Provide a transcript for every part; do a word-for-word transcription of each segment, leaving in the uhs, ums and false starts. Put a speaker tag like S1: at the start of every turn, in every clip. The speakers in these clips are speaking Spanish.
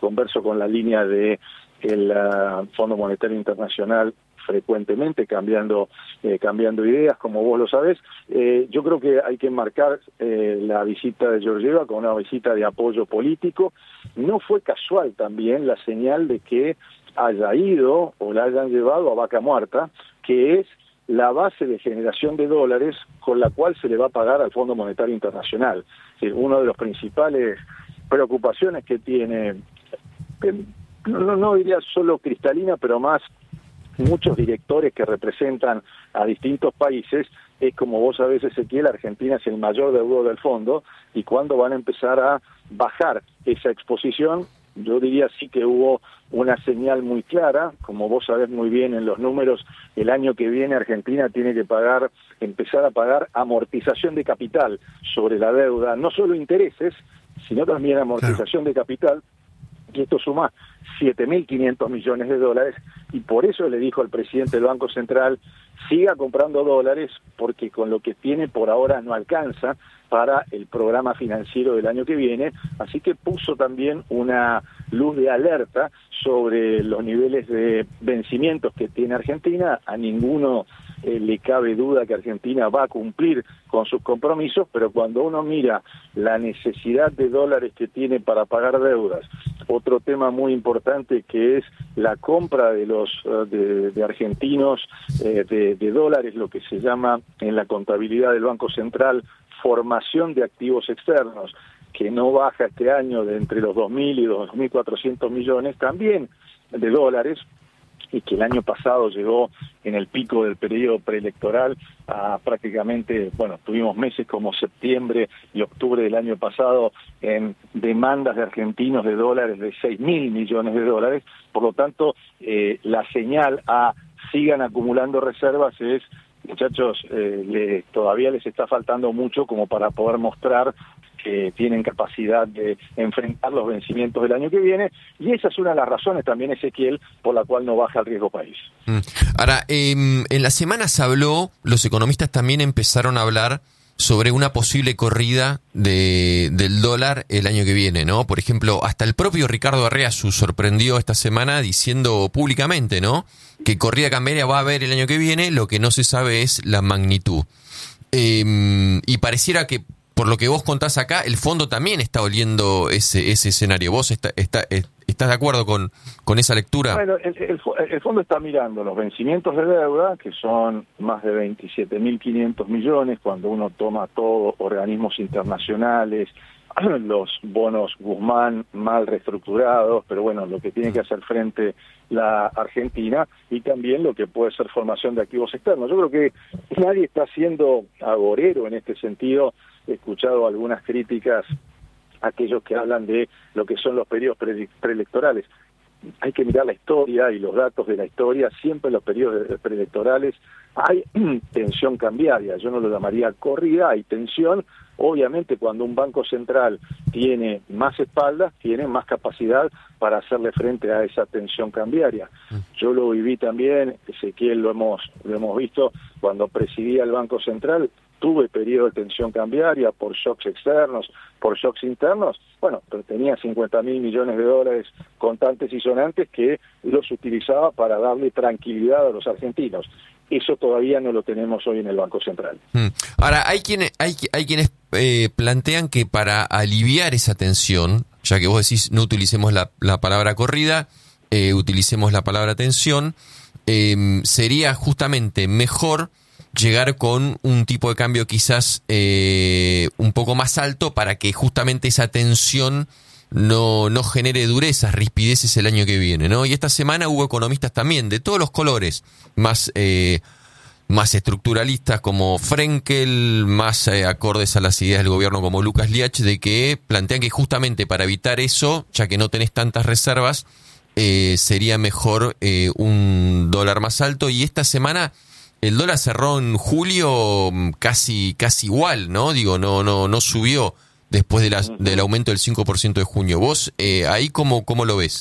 S1: converso con la línea de el uh, Fondo Monetario Internacional frecuentemente, cambiando eh, cambiando ideas, como vos lo sabés. Eh, yo creo que hay que marcar eh, la visita de Georgieva como una visita de apoyo político. No fue casual también la señal de que haya ido o la hayan llevado a Vaca Muerta, que es la base de generación de dólares con la cual se le va a pagar al Fondo Monetario Internacional. Es decir, una de las principales preocupaciones que tiene, no, no diría solo Cristalina, pero más muchos directores que representan a distintos países, es como vos sabés, Ezequiel, Argentina es el mayor deudor del fondo, y cuando van a empezar a bajar esa exposición, yo diría sí que hubo una señal muy clara, como vos sabés muy bien en los números, el año que viene Argentina tiene que pagar, empezar a pagar amortización de capital sobre la deuda, no solo intereses, sino también amortización claro. de capital, y esto suma siete mil quinientos millones de dólares, y por eso le dijo al presidente del Banco Central, siga comprando dólares, porque con lo que tiene por ahora no alcanza para el programa financiero del año que viene, así que puso también una luz de alerta sobre los niveles de vencimientos que tiene Argentina. A ninguno eh, le cabe duda que Argentina va a cumplir con sus compromisos, pero cuando uno mira la necesidad de dólares que tiene para pagar deudas, otro tema muy importante que es la compra de los de, de argentinos eh, de, de dólares, lo que se llama en la contabilidad del Banco Central formación de activos externos, que no baja este año de entre los dos mil y los dos mil cuatrocientos millones también de dólares, y que el año pasado llegó en el pico del periodo preelectoral a prácticamente, bueno, tuvimos meses como septiembre y octubre del año pasado en demandas de argentinos de dólares de seis mil millones de dólares, por lo tanto, eh, la señal a sigan acumulando reservas es, muchachos, eh, le, todavía les está faltando mucho como para poder mostrar que tienen capacidad de enfrentar los vencimientos del año que viene, y esa es una de las razones también, Ezequiel, por la cual no baja el riesgo país.
S2: Ahora, eh, en la semana se habló, los economistas también empezaron a hablar sobre una posible corrida de, del dólar el año que viene, ¿no? Por ejemplo, hasta el propio Ricardo Arreazu sorprendió esta semana diciendo públicamente, ¿no?, que corrida cambiaria va a haber el año que viene, lo que no se sabe es la magnitud. Eh, y pareciera que, por lo que vos contás acá, el fondo también está oliendo ese ese escenario. ¿Vos está, está, estás de acuerdo con, con esa lectura?
S1: Bueno, el, el, el fondo está mirando los vencimientos de deuda, que son más de veintisiete mil quinientos millones, cuando uno toma todos organismos internacionales, los bonos Guzmán mal reestructurados, pero bueno, lo que tiene que hacer frente la Argentina, y también lo que puede ser formación de activos externos. Yo creo que nadie está siendo agorero en este sentido. He escuchado algunas críticas a aquellos que hablan de lo que son los periodos pre preelectorales. Hay que mirar la historia y los datos de la historia. Siempre en los periodos preelectorales hay tensión cambiaria. Yo no lo llamaría corrida, hay tensión. Obviamente, cuando un banco central tiene más espaldas, tiene más capacidad para hacerle frente a esa tensión cambiaria. Yo lo viví también, Ezequiel, lo hemos, lo hemos visto, cuando presidía el Banco Central, tuve periodo de tensión cambiaria por shocks externos, por shocks internos, bueno, pero tenía cincuenta mil millones de dólares contantes y sonantes que los utilizaba para darle tranquilidad a los argentinos. Eso todavía no lo tenemos hoy en el Banco Central.
S2: Ahora, hay quienes, hay, hay quienes eh, plantean que para aliviar esa tensión, ya que vos decís no utilicemos la, la palabra corrida, eh, utilicemos la palabra tensión, eh, sería justamente mejor llegar con un tipo de cambio quizás eh, un poco más alto para que justamente esa tensión no, no genere durezas, rispideces el año que viene, ¿no? Y esta semana hubo economistas también de todos los colores, más eh, más estructuralistas como Frenkel, más eh, acordes a las ideas del gobierno como Lucas Liach, de que plantean que justamente para evitar eso, ya que no tenés tantas reservas, eh, sería mejor eh, un dólar más alto. Y esta semana el dólar cerró en julio casi casi igual, ¿no? Digo, no no no subió después de la, del aumento del cinco por ciento de junio. ¿Vos eh, ahí cómo, cómo lo ves?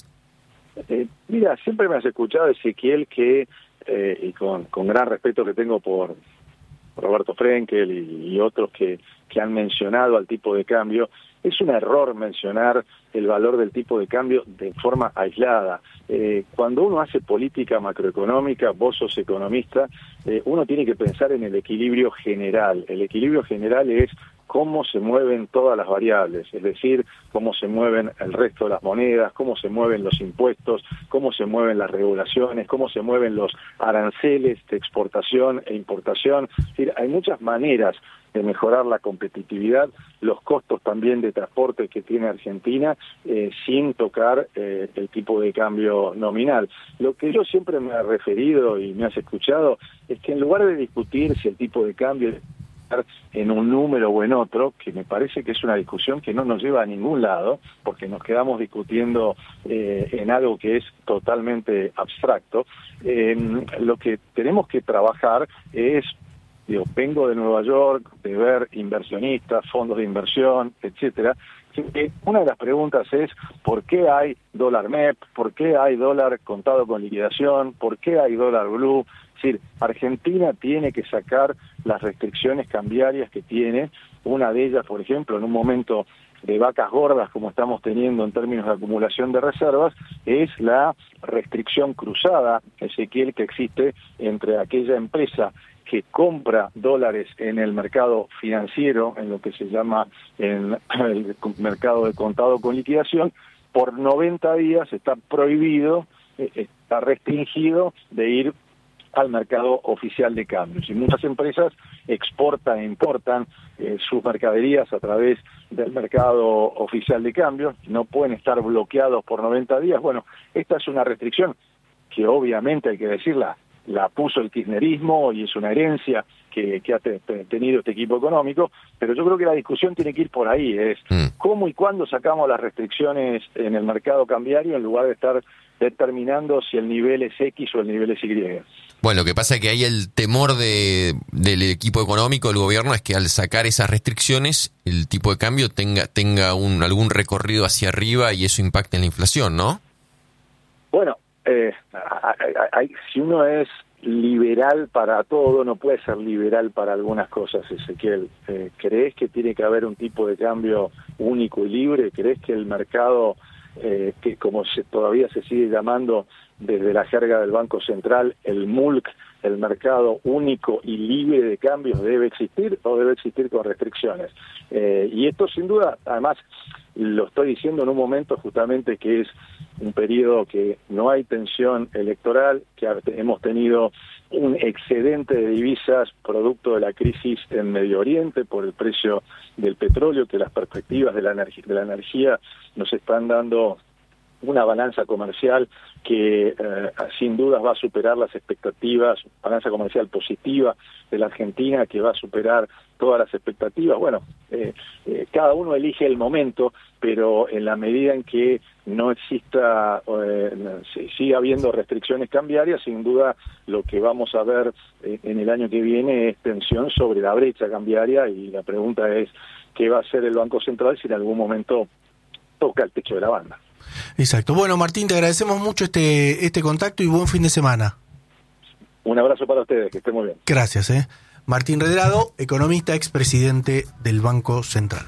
S1: Eh, mira, siempre me has escuchado, Ezequiel, que, eh, y con, con gran respeto que tengo por Roberto Frenkel y, y otros que, que han mencionado al tipo de cambio, es un error mencionar el valor del tipo de cambio de forma aislada. Eh, cuando uno hace política macroeconómica, vos sos economista, eh, uno tiene que pensar en el equilibrio general. El equilibrio general es cómo se mueven todas las variables, es decir, cómo se mueven el resto de las monedas, cómo se mueven los impuestos, cómo se mueven las regulaciones, cómo se mueven los aranceles de exportación e importación. Es decir, hay muchas maneras de mejorar la competitividad, los costos también de transporte que tiene Argentina, eh, sin tocar eh, el tipo de cambio nominal. Lo que yo siempre me he referido y me has escuchado es que en lugar de discutir si el tipo de cambio en un número o en otro, que me parece que es una discusión que no nos lleva a ningún lado, porque nos quedamos discutiendo eh, en algo que es totalmente abstracto, eh, lo que tenemos que trabajar es, digo, vengo de Nueva York, de ver inversionistas, fondos de inversión, etcétera. Una de las preguntas es ¿por qué hay dólar M E P? ¿Por qué hay dólar contado con liquidación? ¿Por qué hay dólar blue? Es decir, Argentina tiene que sacar las restricciones cambiarias que tiene. Una de ellas, por ejemplo, en un momento de vacas gordas como estamos teniendo en términos de acumulación de reservas, es la restricción cruzada, Ezequiel, que existe entre aquella empresa que compra dólares en el mercado financiero, en lo que se llama en el mercado de contado con liquidación, por noventa días está prohibido, está restringido de ir al mercado oficial de cambios. Y muchas empresas exportan e importan eh, sus mercaderías a través del mercado oficial de cambios, no pueden estar bloqueados por noventa días. Bueno, esta es una restricción que obviamente hay que decirla, la puso el kirchnerismo y es una herencia que, que ha te, tenido este equipo económico, pero yo creo que la discusión tiene que ir por ahí, es mm. cómo y cuándo sacamos las restricciones en el mercado cambiario en lugar de estar determinando si el nivel es X o el nivel es Y.
S2: Bueno, lo que pasa es que ahí el temor de, del equipo económico, del gobierno, es que al sacar esas restricciones, el tipo de cambio tenga, tenga un, algún recorrido hacia arriba y eso impacte en la inflación, ¿no?
S1: Bueno, Eh, hay, si uno es liberal para todo, no puede ser liberal para algunas cosas, Ezequiel. Eh, ¿Crees que tiene que haber un tipo de cambio único y libre? ¿Crees que el mercado, eh, que como se, todavía se sigue llamando desde la jerga del Banco Central, el M U L C, el mercado único y libre de cambios, debe existir o debe existir con restricciones? Eh, y esto sin duda, además, lo estoy diciendo en un momento justamente que es un periodo que no hay tensión electoral, que hemos tenido un excedente de divisas producto de la crisis en Medio Oriente por el precio del petróleo, que las perspectivas de la energía, de la energía nos están dando una balanza comercial que eh, sin dudas va a superar las expectativas, balanza comercial positiva de la Argentina que va a superar todas las expectativas. Bueno, eh, eh, cada uno elige el momento, pero en la medida en que no exista, eh, siga habiendo restricciones cambiarias, sin duda lo que vamos a ver eh, en el año que viene es tensión sobre la brecha cambiaria, y la pregunta es ¿qué va a hacer el Banco Central si en algún momento toca el techo de la banda?
S3: Exacto. Bueno, Martín, te agradecemos mucho este este contacto y buen fin de semana.
S1: Un abrazo para ustedes, que estén muy bien.
S3: Gracias. ¿eh? Martín Redrado, economista, expresidente del Banco Central.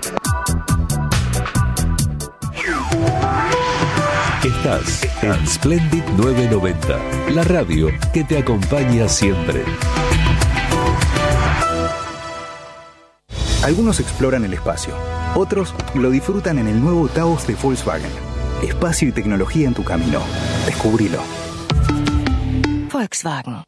S4: Estás en Splendid novecientos noventa, la radio que te acompaña siempre.
S5: Algunos exploran el espacio, otros lo disfrutan en el nuevo Taos de Volkswagen. Espacio y tecnología en tu camino. Descubrilo.
S6: Volkswagen.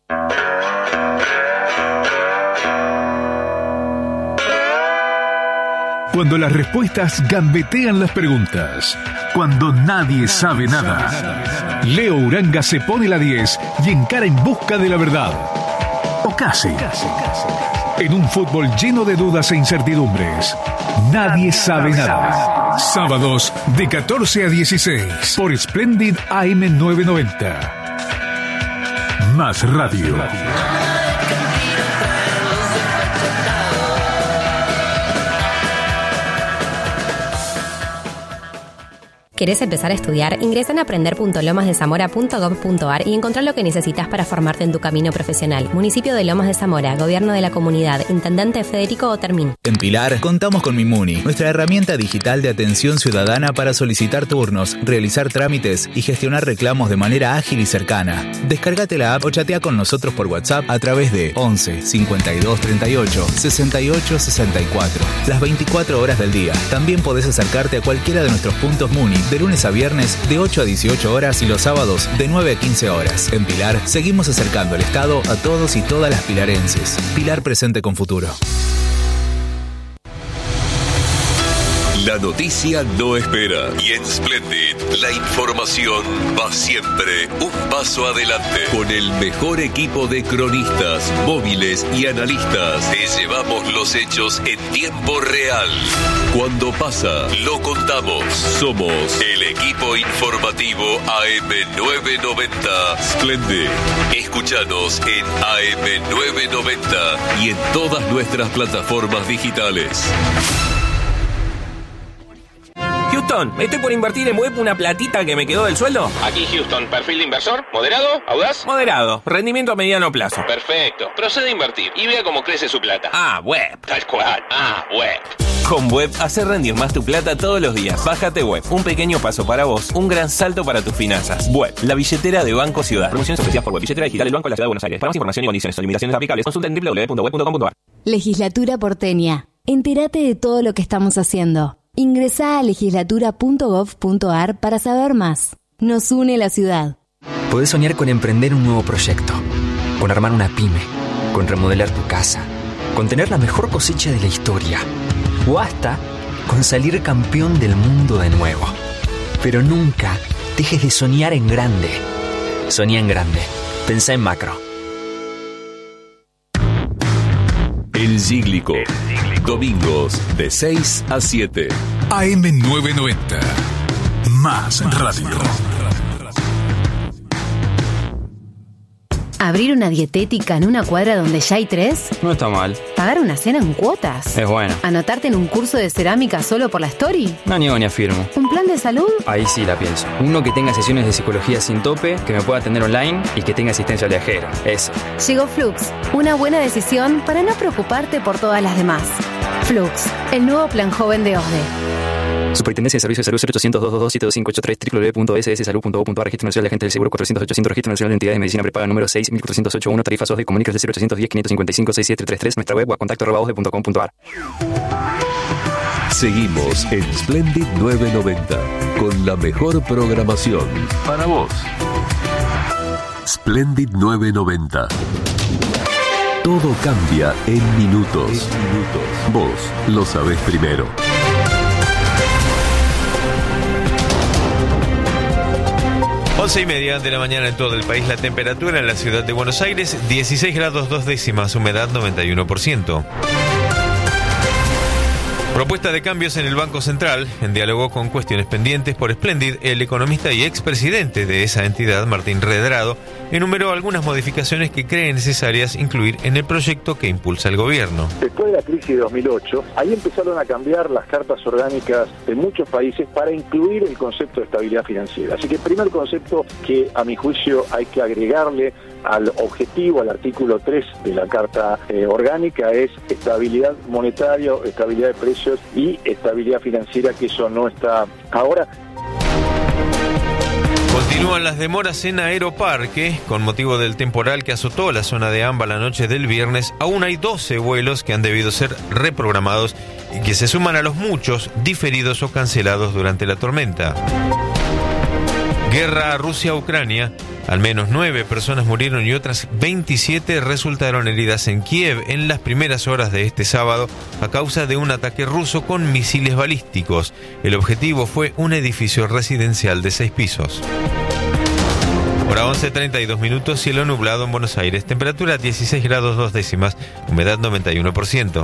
S7: Cuando las respuestas gambetean las preguntas. Cuando nadie sabe nada. Leo Uranga se pone la diez y encara en busca de la verdad. O casi. En un fútbol lleno de dudas e incertidumbres. Nadie sabe nada. Sábados de catorce a dieciséis por Splendid A M novecientos noventa. Más radio.
S6: ¿Querés empezar a estudiar? Ingresa en aprender punto lomas de zamora punto gob punto ar y encontrá lo que necesitas para formarte en tu camino profesional. Municipio de Lomas de Zamora, Gobierno de la Comunidad, Intendente Federico Otermín.
S8: En Pilar contamos con Mimuni, nuestra herramienta digital de atención ciudadana para solicitar turnos, realizar trámites y gestionar reclamos de manera ágil y cercana. Descárgate la app o chatea con nosotros por WhatsApp a través de once cincuenta y dos treinta y ocho sesenta y ocho sesenta y cuatro. Las veinticuatro horas del día. También podés acercarte a cualquiera de nuestros puntos Muni de lunes a viernes de ocho a dieciocho horas y los sábados de nueve a quince horas. En Pilar seguimos acercando el Estado a todos y todas las pilarenses. Pilar presente con futuro.
S4: La noticia no espera y en Splendid la información va siempre un paso adelante. Con el mejor equipo de cronistas, móviles y analistas te llevamos los hechos en tiempo real. Cuando pasa, lo contamos. Somos el equipo informativo A M novecientos noventa Splendid. Escúchanos en A M novecientos noventa y en todas nuestras plataformas digitales.
S9: Houston, estoy por invertir en web una platita que me quedó del sueldo.
S10: Aquí Houston, perfil de inversor, moderado, audaz.
S9: Moderado, rendimiento a mediano plazo.
S10: Perfecto, procede a invertir y vea cómo crece su plata.
S9: Ah, web.
S10: Tal cual, ah, web.
S9: Con Web, hacer rendir más tu plata todos los días. Bájate Web, un pequeño paso para vos, un gran salto para tus finanzas. Web, la billetera de Banco Ciudad. Promociones ofrecidas por Web, billetera digital del Banco de la Ciudad de Buenos Aires. Para más información y condiciones o limitaciones aplicables, consulta en doble u doble u doble u punto web punto com punto ar.
S11: Legislatura porteña. Entérate de todo lo que estamos haciendo. Ingresá a legislatura punto gob punto ar para saber más. Nos une la ciudad.
S12: Podés soñar con emprender un nuevo proyecto, con armar una pyme, con remodelar tu casa, con tener la mejor cosecha de la historia, o hasta con salir campeón del mundo de nuevo. Pero nunca dejes de soñar en grande. Soñá en grande. Pensá en macro.
S4: El Cíclico. Domingos de seis a siete.
S7: A M novecientos noventa. Más radio.
S11: ¿Abrir una dietética en una cuadra donde ya hay tres?
S13: No está mal.
S11: ¿Pagar una cena en cuotas?
S13: Es bueno.
S11: ¿Anotarte en un curso de cerámica solo por la story?
S13: No niego ni afirmo.
S11: ¿Un plan de salud?
S13: Ahí sí la pienso. Uno que tenga sesiones de psicología sin tope, que me pueda atender online y que tenga asistencia al viajero. Eso.
S11: Llegó Flux. Una buena decisión para no preocuparte por todas las demás. Flux, el nuevo plan joven de O S D E.
S13: Superintendencia de Servicios de Salud cero ochocientos, doscientos veintidós, siete dos cinco ocho tres, doble u doble u doble u punto ese ese salud punto gob punto ar. Registro Nacional de Agentes del Seguro cuatrocientos ochocientos, Registro Nacional de Entidades de Medicina Prepaga número seis mil cuatrocientos ochenta y uno, tarifas O S D E, comunicas del cero ochocientos diez, quinientos cincuenta y cinco, sesenta y siete treinta y tres, nuestra web o a contacto arroba osde punto com punto ar.
S4: Seguimos en Splendid novecientos noventa con la mejor programación para vos. Splendid novecientos noventa. Todo cambia en minutos. En minutos. Vos lo sabés primero.
S2: once y media de la mañana en todo el país. La temperatura en la ciudad de Buenos Aires, dieciséis grados dos décimas, humedad noventa y uno por ciento. Propuesta de cambios en el Banco Central. En diálogo con cuestiones pendientes por Splendid, el economista y expresidente de esa entidad, Martín Redrado, enumeró algunas modificaciones que cree necesarias incluir en el proyecto que impulsa el gobierno.
S1: Después de la crisis de dos mil ocho, ahí empezaron a cambiar las cartas orgánicas de muchos países para incluir el concepto de estabilidad financiera. Así que el primer concepto que, a mi juicio, hay que agregarle al objetivo, al artículo tres de la Carta eh, Orgánica, es estabilidad monetaria, estabilidad de precios y estabilidad financiera, que eso no está ahora.
S2: Continúan las demoras en Aeroparque. Con motivo del temporal que azotó la zona de AMBA la noche del viernes, aún hay doce vuelos que han debido ser reprogramados y que se suman a los muchos diferidos o cancelados durante la tormenta. Guerra Rusia-Ucrania. Al menos nueve personas murieron y otras veintisiete resultaron heridas en Kiev en las primeras horas de este sábado a causa de un ataque ruso con misiles balísticos. El objetivo fue un edificio residencial de seis pisos. Hora once treinta y dos minutos, cielo nublado en Buenos Aires. Temperatura dieciséis grados dos décimas, humedad noventa y uno por ciento.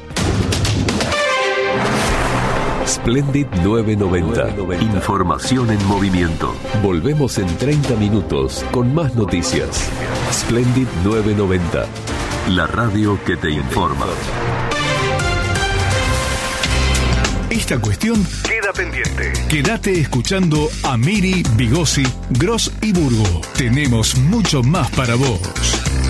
S4: Splendid novecientos noventa. Información en movimiento. Volvemos en treinta minutos con más noticias. Splendid novecientos noventa. La radio que te informa.
S7: Esta cuestión queda pendiente. Quédate escuchando a Miri, Bigosi, Gross y Burgo. Tenemos mucho más para vos.